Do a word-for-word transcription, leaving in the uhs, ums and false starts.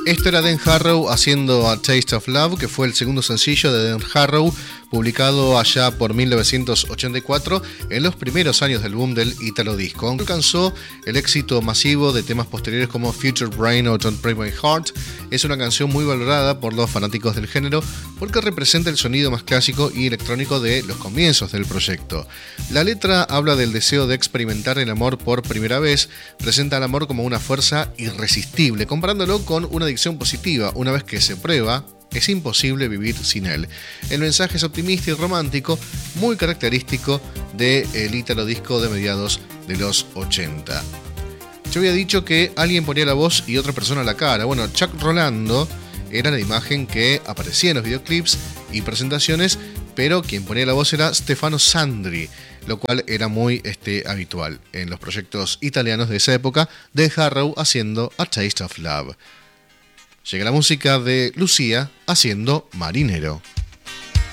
Esto era Dan Harrow haciendo A Taste of Love, que fue el segundo sencillo de Dan Harrow, publicado allá por mil novecientos ochenta y cuatro, en los primeros años del boom del Italo Disco. Alcanzó el éxito masivo de temas posteriores como Future Brain o Don't Break My Heart. Es una canción muy valorada por los fanáticos del género porque representa el sonido más clásico y electrónico de los comienzos del proyecto. La letra habla del deseo de experimentar el amor por primera vez, presenta al amor como una fuerza irresistible, comparándolo con una adicción positiva. Una vez que se prueba, es imposible vivir sin él. El mensaje es optimista y romántico, muy característico del Italo Disco de mediados de los ochenta. Yo había dicho que alguien ponía la voz y otra persona la cara. Bueno, Chuck Rolando era la imagen que aparecía en los videoclips y presentaciones, pero quien ponía la voz era Stefano Sandri, lo cual era muy este, habitual en los proyectos italianos de esa época, de Harrow haciendo A Taste of Love. Llega la música de Lucía haciendo Marinero.